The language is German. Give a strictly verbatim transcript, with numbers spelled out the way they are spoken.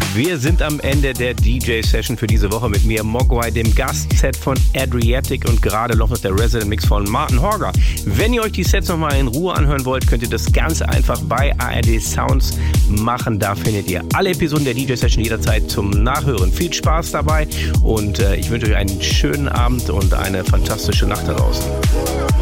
Wir sind am Ende der D J-Session für diese Woche mit mir, Mogwai, dem Gastset von Adriatic und gerade noch der Resident Mix von Martin Horger. Wenn ihr euch die Sets nochmal in Ruhe anhören wollt, könnt ihr das ganz einfach bei A R D Sounds machen. Da findet ihr alle Episoden der D J-Session jederzeit zum Nachhören. Viel Spaß dabei und äh, ich wünsche euch einen schönen Abend und eine fantastische Nacht da draußen.